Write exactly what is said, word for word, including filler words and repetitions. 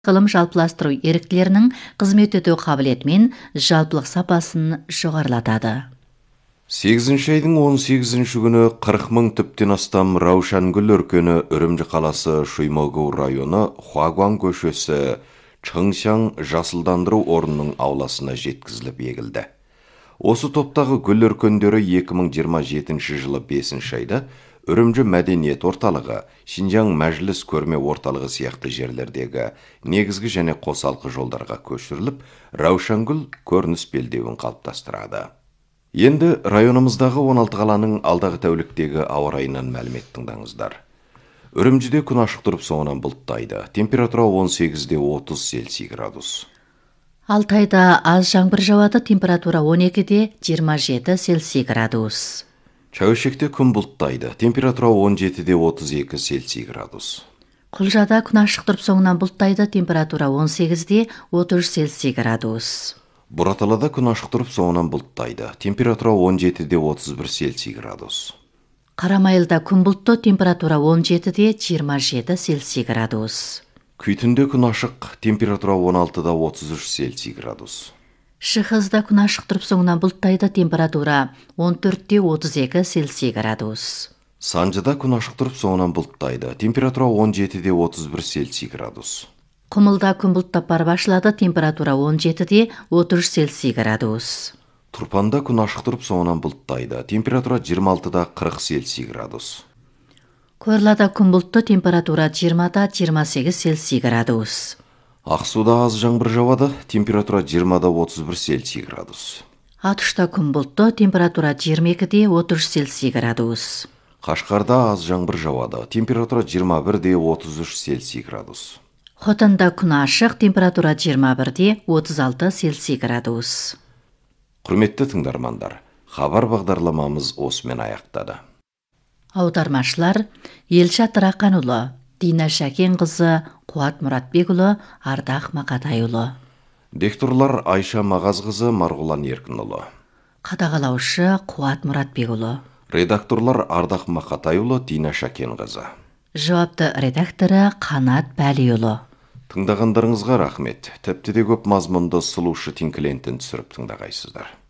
ғылым жалпыластыру еріктілерінің қызмет өтеу қабілеті мен жалпылық сапасын жоғарылатады. сегізінші айдың он сегізінші күні қырық мың түптен астам Раушангүл өркені Үрімжі қаласы Шуймогу районы Хуагуан көшесі Чыңшаң жасылдандыру орнының ауласына жеткізіліп егілді. Осы топтағы гүл өркендері екі мың жиырма жетінші жылы бесінші айда Үрімжі мәдениет орталығы, Шинжаң мәжіліс көрме орталығы сияқты жерлердегі негізгі және қосалқы жолдарға көшіріліп, Раушангүл көрініс белдеуін қалыптастырады. Енді районымыздағы он алты қаланың алдағы тәуліктегі ауа райынан мәлімет тыңдаңыздар. Үрімжіде күн ашық тұрып соңынан бұлттайды. Температура он сегізде отыз Цельсий градус. Алтайда аз жаңбыр жауады, температура он екіде жиырма жеті Цельсий градус. Шәуешекте күн бұлттайды. Температура он жетіде отыз екі Цельсий градус. Құлжада күн ашық тұрып соңынан бұлттайды, температура он сегізде отыз Цельсий градус. Бұраталада күн ашық тұрып соңынан бұлттайды. Температура он жетіде отыз бір Цельсий градус. Қарамайылда күн бұлтты, температура он жетіде жиырма жеті Цельсий градус. Күйтінде күн ашық, температура он алтыда отыз үш Цельсий градус. Шығызда күн ашық тұрып соңынан бұлттайды, температура он төртте отыз екі Цельсий градус. Санжыда күн ашық тұрып соңынан бұлттайды, температура он жетіде отыз бір Цельсий градус. Құмылда күн бұлттап бар башылады, температура он жетіде отыз үш Цельсий градус. Тұрпанда күн ашық тұрып соңынан бұлттайды, температура жиырма алтыда қырық Цельсий градус. Көрлада күн бұлтты, температура жиырмада жиырма сегіз Цельсий градус. Ақсуда аз жаңбыр жауады, температура жиырмада отыз бір Цельсий градус. Атышта күн бұлтты, температура жиырма екіде отыз үш Цельсий градус. Қашқарда аз жаңбыр жауады, температура жиырма бірде отыз үш Цельсий градус. Хотанда күн ашық, температура жиырма бірде отыз алты Цельсий градус. Құрметті тыңдармандар, хабар бағдарламамыз осымен аяқтады. Аудармашылар Елшат Рақанұлы, Дина Шәкенқызы, Қуат Мұратбекұлы, Ардақ Мақатайұлы. Дикторлар Айша Мағазқызы, Марғұлан Еркінұлы. Қадағалаушы Қуат Мұратбекұлы. Редакторлар Ардақ Мақатайұлы, Дина Шәкенқызы. Жауапты редакторы Қанат Бәлиұлы. Тыңдағандарыңызға рахмет. Тіпті де көп мазмұнды сұлушы тинклентін түсіріп тыңдағайсыздар.